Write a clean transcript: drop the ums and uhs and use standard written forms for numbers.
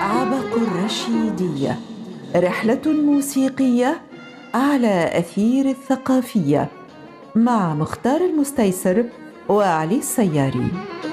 عبق الرشيدية، رحلة موسيقية على أثير الثقافية، مع مختار المستيسر وعلي السياري.